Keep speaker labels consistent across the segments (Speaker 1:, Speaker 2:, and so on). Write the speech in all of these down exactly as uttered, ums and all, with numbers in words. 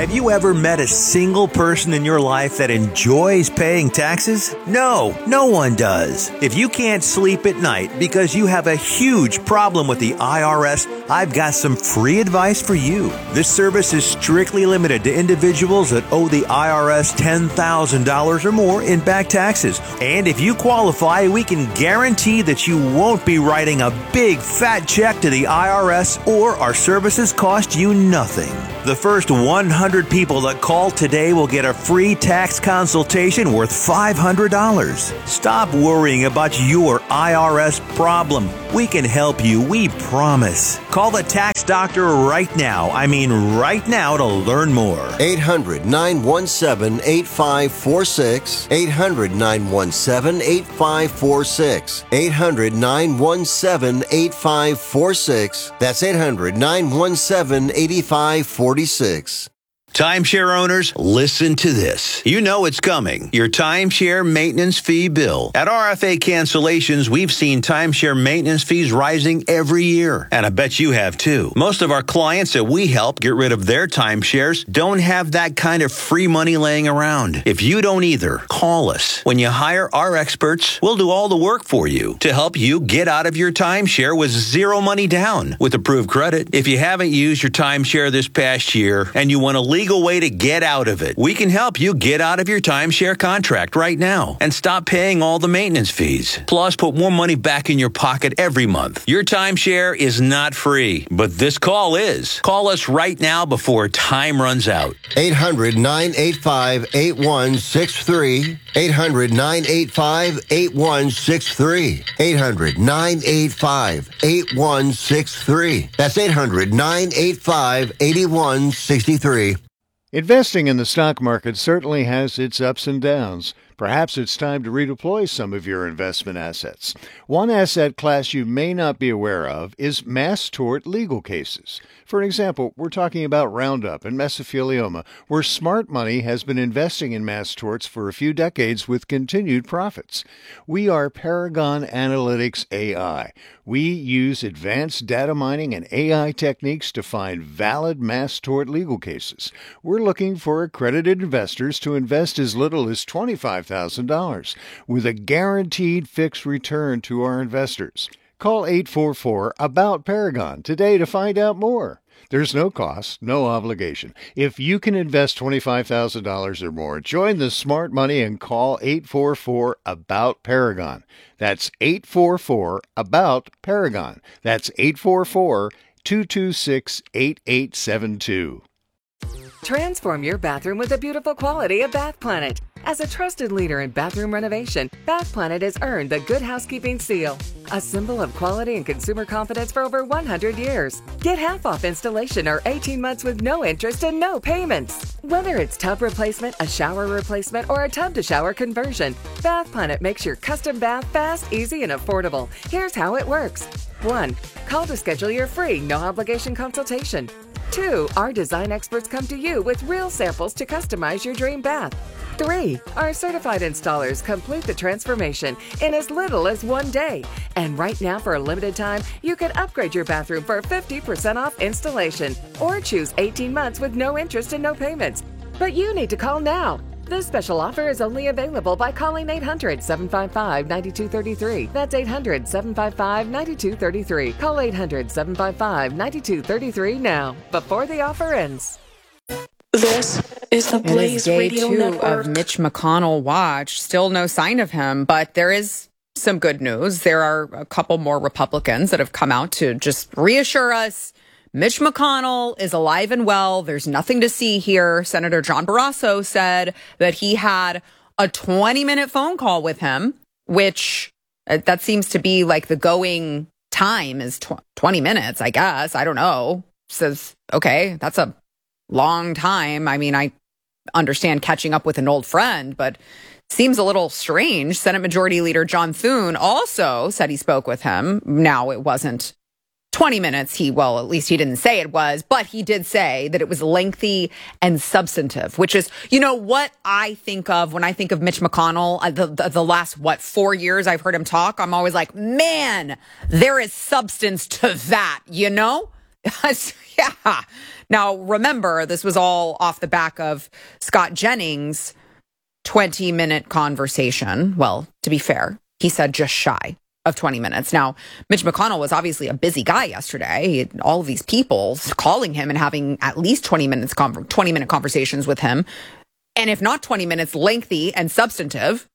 Speaker 1: Have you ever met a single person in your life that enjoys paying taxes? No, no one does. If you can't sleep at night because you have a huge problem with the I R S, I've got some free advice for you. This service is strictly limited to individuals that owe the I R S ten thousand dollars or more in back taxes. And if you qualify, we can guarantee that you won't be writing a big fat check to the I R S, or our services cost you nothing. The first one hundred people that call today will get a free tax consultation worth five hundred dollars. Stop worrying about your I R S problem. We can help you, we promise. Call the tax doctor right now. I mean right now to learn more.
Speaker 2: eight hundred, nine one seven, eight five four six. eight hundred, nine one seven, eight five four six. eight hundred, nine one seven, eight five four six. That's eight hundred, nine one seven, eight five four six.
Speaker 1: Timeshare owners, listen to this. You know it's coming. Your timeshare maintenance fee bill. At R F A Cancellations, we've seen timeshare maintenance fees rising every year. And I bet you have too. Most of our clients that we help get rid of their timeshares don't have that kind of free money laying around. If you don't either, call us. When you hire our experts, we'll do all the work for you to help you get out of your timeshare with zero money down with approved credit. If you haven't used your timeshare this past year and you want to leave legal way to get out of it, we can help you get out of your timeshare contract right now and stop paying all the maintenance fees. Plus, put more money back in your pocket every month. Your timeshare is not free, but this call is. Call us right now before time runs out.
Speaker 2: eight hundred, nine eight five, eight one six three. eight hundred, nine eight five, eight one six three. eight hundred, nine eight five, eight one six three. That's eight hundred, nine eight five, eight one six three.
Speaker 3: Investing in the stock market certainly has its ups and downs. Perhaps it's time to redeploy some of your investment assets. One asset class you may not be aware of is mass tort legal cases. For example, we're talking about Roundup and mesothelioma, where smart money has been investing in mass torts for a few decades with continued profits. We are Paragon Analytics A I. We use advanced data mining and A I techniques to find valid mass tort legal cases. We're looking for accredited investors to invest as little as twenty-five thousand dollars with a guaranteed fixed return to our investors. Call eight four four, A B O U T, Paragon today to find out more. There's no cost, no obligation. If you can invest twenty-five thousand dollars or more, join the smart money and call eight four four, A B O U T, Paragon. That's eight four four, A B O U T, Paragon. That's eight four four, two two six, eight eight seven two.
Speaker 4: Transform your bathroom with the beautiful quality of Bath Planet. As a trusted leader in bathroom renovation, Bath Planet has earned the Good Housekeeping seal, a symbol of quality and consumer confidence for over one hundred years. Get half off installation or eighteen months with no interest and no payments. Whether it's tub replacement, a shower replacement, or a tub-to-shower conversion, Bath Planet makes your custom bath fast, easy, and affordable. Here's how it works. one. Call to schedule your free, no-obligation consultation. two. Our design experts come to you with real samples to customize your dream bath. three. Our certified installers complete the transformation in as little as one day. And right now, for a limited time, you can upgrade your bathroom for fifty percent off installation or choose eighteen months with no interest and no payments. But you need to call now. This special offer is only available by calling eight hundred, seven five five, nine two three three. That's eight hundred, seven five five, nine two three three. Call eight hundred, seven five five, nine two three three now, before the offer ends.
Speaker 5: This is the Blaze
Speaker 6: day
Speaker 5: Radio
Speaker 6: two
Speaker 5: Network.
Speaker 6: of Mitch McConnell watch. Still no sign of him, but there is some good news. There are a couple more Republicans that have come out to just reassure us Mitch McConnell is alive and well. There's nothing to see here. Senator John Barrasso said that he had a twenty-minute phone call with him, which uh, that seems to be like the going time is tw- twenty minutes, I guess. I don't know. Says, okay, that's a long time. I mean, I understand catching up with an old friend, but seems a little strange. Senate Majority Leader John Thune also said he spoke with him. Now, it wasn't twenty minutes. He, well, at least he didn't say it was, but he did say that it was lengthy and substantive, which is, you know, what I think of when I think of Mitch McConnell. Uh, the, the, the last, what, four years I've heard him talk, I'm always like, man, there is substance to that, you know? Yeah. Now, remember, this was all off the back of Scott Jennings' twenty-minute conversation. Well, to be fair, he said just shy of twenty minutes. Now, Mitch McConnell was obviously a busy guy yesterday. He had all of these people calling him and having at least twenty minutes, twenty-minute conversations with him. And if not twenty minutes, lengthy and substantive.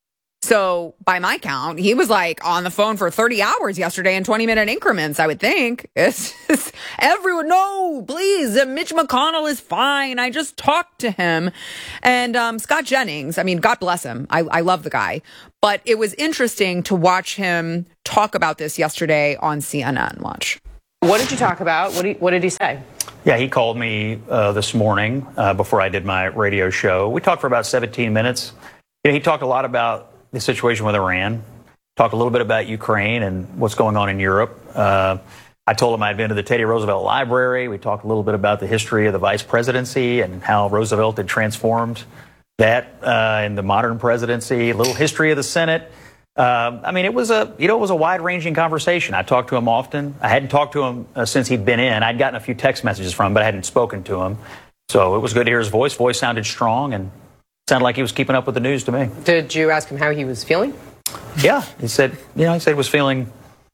Speaker 6: So by my count, he was like on the phone for thirty hours yesterday in twenty minute increments, I would think. It's just, everyone, no, please, uh, Mitch McConnell is fine. I just talked to him. And um, Scott Jennings, I mean, God bless him. I, I love the guy. But it was interesting to watch him talk about this yesterday on C N N. Watch.
Speaker 7: What did you talk about? What did he, what did he say?
Speaker 8: Yeah, he called me uh, this morning uh, before I did my radio show. We talked for about seventeen minutes. You know, he talked a lot about the situation with Iran, talked a little bit about Ukraine and what's going on in Europe. Uh, I told him I'd been to the Teddy Roosevelt Library. We talked a little bit about the history of the vice presidency and how Roosevelt had transformed that uh, in the modern presidency, a little history of the Senate. Uh, I mean, it was a, you know, it was a wide-ranging conversation. I talked to him often. I hadn't talked to him uh, since he'd been in. I'd gotten a few text messages from him, but I hadn't spoken to him. So it was good to hear his voice. Voice sounded strong and sounded like he was keeping up with the news to me.
Speaker 7: Did you ask him how he was feeling?
Speaker 8: Yeah, he said, you know, he said he was feeling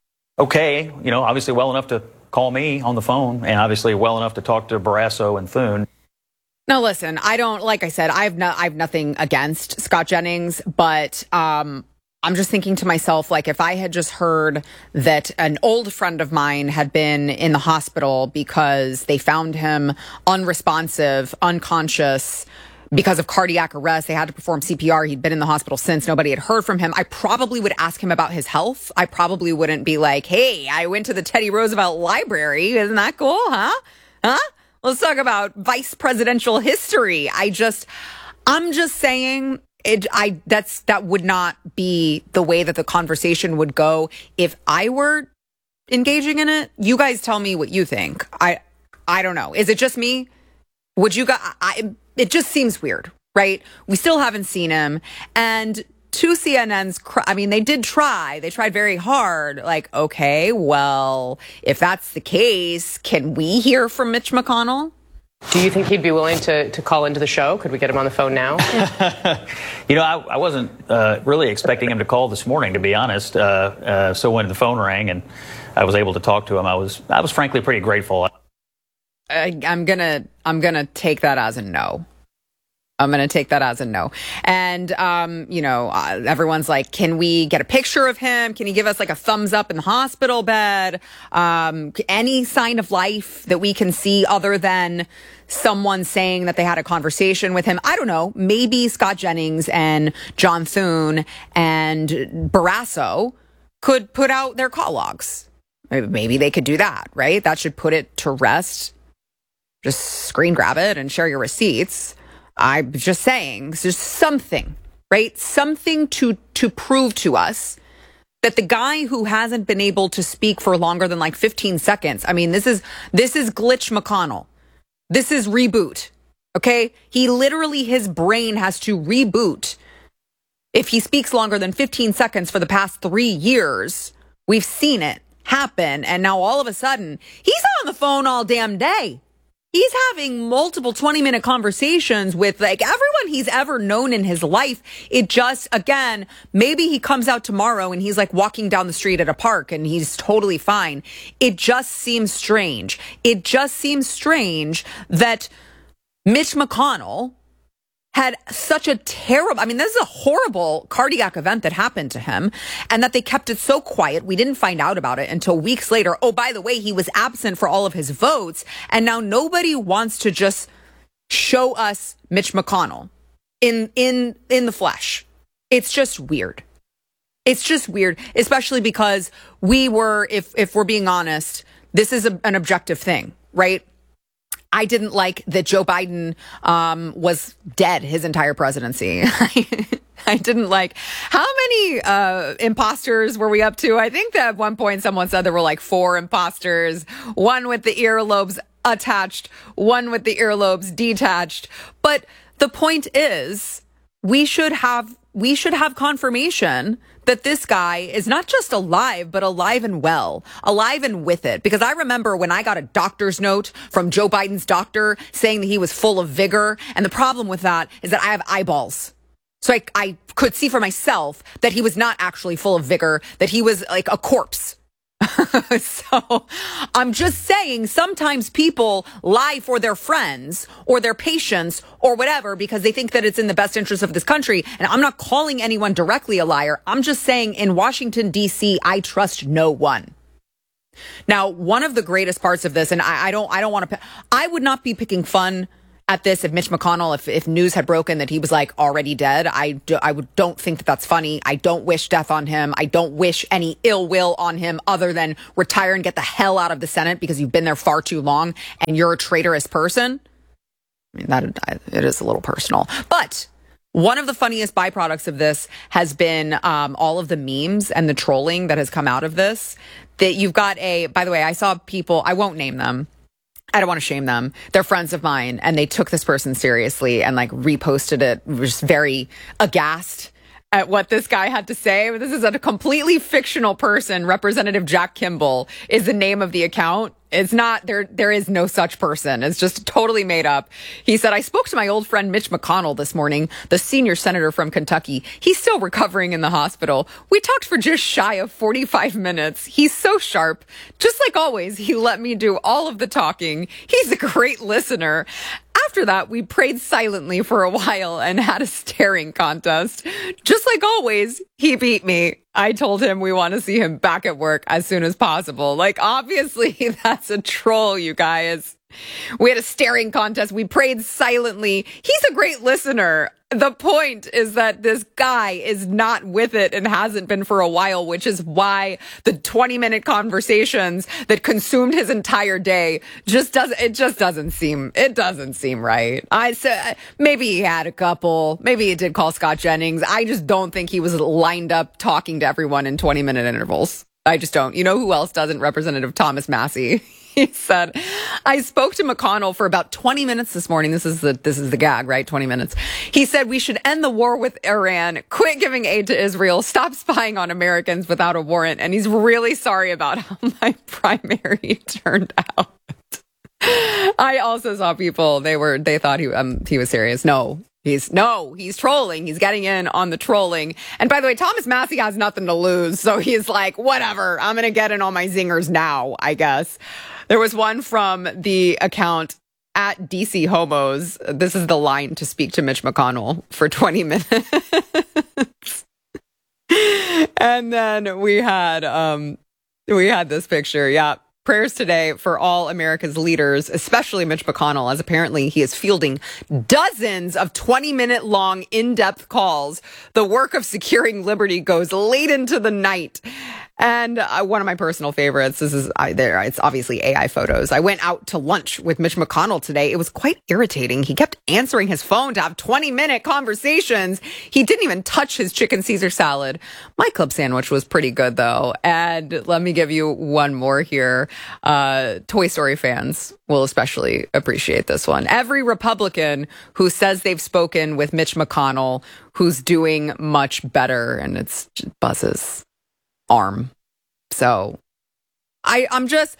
Speaker 8: okay, you know, obviously well enough to call me on the phone and obviously well enough to talk to Barrasso and Thune.
Speaker 6: No, listen, I don't, like I said, I've no, I've nothing against Scott Jennings, but um, I'm just thinking to myself, like, if I had just heard that an old friend of mine had been in the hospital because they found him unresponsive, unconscious, because of cardiac arrest, they had to perform C P R. He'd been in the hospital since. Nobody had heard from him. I probably would ask him about his health. I probably wouldn't be like, hey, I went to the Teddy Roosevelt Library. Isn't that cool, huh? Huh? Let's talk about vice presidential history. I just, I'm just saying, it. I that's that would not be the way that the conversation would go if I were engaging in it. You guys tell me what you think. I, I don't know. Is it just me? Would you guys? I. It just seems weird, right? We still haven't seen him. And to C N N's, I mean, they did try. They tried very hard. Like, okay, well, if that's the case, can we hear from Mitch McConnell?
Speaker 7: Do you think he'd be willing to, to call into the show? Could we get him on the phone now?
Speaker 8: You know, I, I wasn't uh, really expecting him to call this morning, to be honest. Uh, uh, so when the phone rang and I was able to talk to him, I was I was frankly pretty grateful.
Speaker 6: I, I'm gonna I'm gonna take that as a no. I'm gonna take that as a no. And um, you know, uh, everyone's like, "Can we get a picture of him? Can he give us like a thumbs up in the hospital bed? Um, any sign of life that we can see other than someone saying that they had a conversation with him?" I don't know. Maybe Scott Jennings and John Thune and Barrasso could put out their call logs. Maybe they could do that, right? That should put it to rest. Just screen grab it and share your receipts. I'm just saying, there's something, right? Something to to prove to us that the guy who hasn't been able to speak for longer than like fifteen seconds. I mean, this is this is glitch McConnell. This is reboot. Okay? He literally, his brain has to reboot if he speaks longer than fifteen seconds for the past three years. We've seen it happen. And now all of a sudden, he's on the phone all damn day. He's having multiple twenty minute conversations with like everyone he's ever known in his life. It just, again, maybe he comes out tomorrow and he's like walking down the street at a park and he's totally fine. It just seems strange. It just seems strange that Mitch McConnell had such a terrible, I mean, this is a horrible cardiac event that happened to him, and that they kept it so quiet. We didn't find out about it until weeks later. Oh, by the way, he was absent for all of his votes, and now nobody wants to just show us Mitch McConnell in in in the flesh. It's just weird. It's just weird, especially because we were, if if we're being honest, this is a, an objective thing, right? I didn't like that Joe Biden um, was dead his entire presidency. I didn't like how many uh, imposters were we up to? I think that at one point someone said there were like four imposters, one with the earlobes attached, one with the earlobes detached. But the point is, we should have we should have confirmation that this guy is not just alive, but alive and well, alive and with it. Because I remember when I got a doctor's note from Joe Biden's doctor saying that he was full of vigor. And the problem with that is that I have eyeballs. So I, I could see for myself that he was not actually full of vigor, that he was like a corpse. So I'm just saying sometimes people lie for their friends or their patients or whatever because they think that it's in the best interest of this country. And I'm not calling anyone directly a liar. I'm just saying in Washington, D C, I trust no one. Now, one of the greatest parts of this, and I, I don't I don't want to, I would not be picking fun at this if Mitch McConnell, if, if news had broken that he was like already dead. I, do, I would, don't think that that's funny. I don't wish death on him. I don't wish any ill will on him other than retire and get the hell out of the Senate because you've been there far too long and you're a traitorous person. I mean, that it is a little personal. But one of the funniest byproducts of this has been um, all of the memes and the trolling that has come out of this. That you've got a, by the way, I saw people, I won't name them. I don't want to shame them. They're friends of mine and they took this person seriously and like reposted it, just very aghast at what this guy had to say. This is a completely fictional person. Representative Jack Kimball is the name of the account. It's not, there, there is no such person. It's just totally made up. He said, I spoke to my old friend Mitch McConnell this morning, the senior senator from Kentucky. He's still recovering in the hospital. We talked for just shy of forty-five minutes. He's so sharp. Just like always, he let me do all of the talking. He's a great listener. After that, we prayed silently for a while and had a staring contest. Just like always, he beat me. I told him we want to see him back at work as soon as possible. Like, obviously, that's a troll, you guys. We had a staring contest. We prayed silently. He's a great listener. The point is that this guy is not with it and hasn't been for a while, which is why the twenty minute conversations that consumed his entire day just doesn't, it just doesn't seem, it doesn't seem right. I said, maybe he had a couple, maybe he did call Scott Jennings. I just don't think he was lined up talking to everyone in twenty minute intervals. I just don't. You know who else doesn't? Representative Thomas Massey. He said, I spoke to McConnell for about twenty minutes this morning. This is the this is the gag, right? twenty minutes. He said we should end the war with Iran, quit giving aid to Israel, stop spying on Americans without a warrant. And he's really sorry about how my primary turned out. I also saw people, they were they thought he um he was serious. No. He's no, he's trolling. He's getting in on the trolling. And by the way, Thomas Massey has nothing to lose. So he's like, whatever, I'm going to get in on my zingers now, I guess. There was one from the account at D C Homos. This is the line to speak to Mitch McConnell for twenty minutes. And then we had, um, we had this picture. Yeah. Prayers today for all America's leaders, especially Mitch McConnell, as apparently he is fielding dozens of twenty minute long in-depth calls. The work of securing liberty goes late into the night. And uh, one of my personal favorites, this is uh, there. It's obviously A I photos. I went out to lunch with Mitch McConnell today. It was quite irritating. He kept answering his phone to have twenty minute conversations. He didn't even touch his chicken Caesar salad. My club sandwich was pretty good though. And let me give you one more here. Uh, Toy Story fans will especially appreciate this one. Every Republican who says they've spoken with Mitch McConnell, who's doing much better, and it's Buzz's arm. So I, I'm just,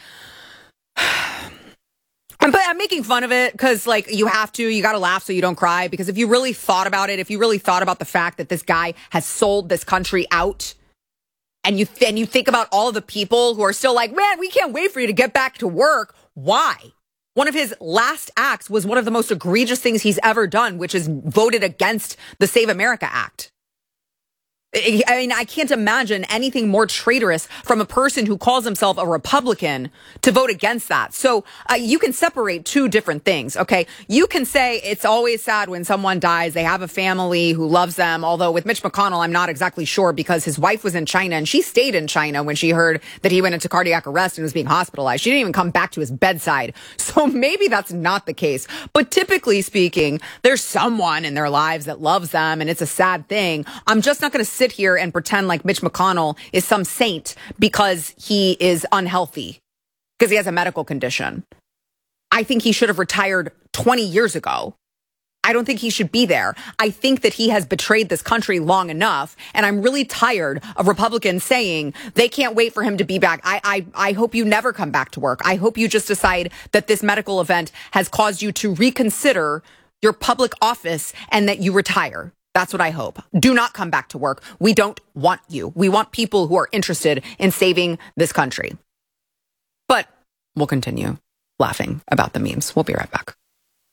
Speaker 6: I'm, but I'm making fun of it because like you have to, you got to laugh so you don't cry. Because if you really thought about it, if you really thought about the fact that this guy has sold this country out, and you, th- and you think about all of the people who are still like, man, we can't wait for you to get back to work. Why? One of his last acts was one of the most egregious things he's ever done, which is voted against the Save America Act. I mean, I can't imagine anything more traitorous from a person who calls himself a Republican to vote against that. So uh, you can separate two different things, okay? You can say it's always sad when someone dies. They have a family who loves them. Although with Mitch McConnell, I'm not exactly sure because his wife was in China and she stayed in China when she heard that he went into cardiac arrest and was being hospitalized. She didn't even come back to his bedside. So maybe that's not the case. But typically speaking, there's someone in their lives that loves them and it's a sad thing. I'm just not going to sit here and pretend like Mitch McConnell is some saint because he is unhealthy, because he has a medical condition. I think he should have retired twenty years ago. I don't think he should be there. I think that he has betrayed this country long enough. And I'm really tired of Republicans saying they can't wait for him to be back. I, I, I hope you never come back to work. I hope you just decide that this medical event has caused you to reconsider your public office and that you retire. That's what I hope. Do not come back to work. We don't want you. We want people who are interested in saving this country. But we'll continue laughing about the memes. We'll be right back.